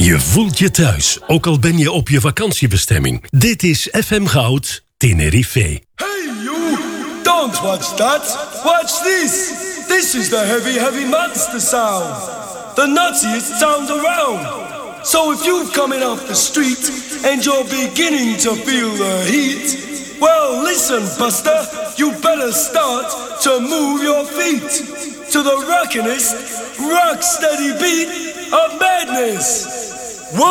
Je voelt je thuis, ook al ben je op je vakantiebestemming. Dit is FM Goud Tenerife. Hey you, don't watch that. Watch this. This is the heavy, heavy monster sound. The nuttiest sound around. So if you're coming off the street and you're beginning to feel the heat, well listen Buster, you better start to move your feet to the rockinest, rock steady beat of madness.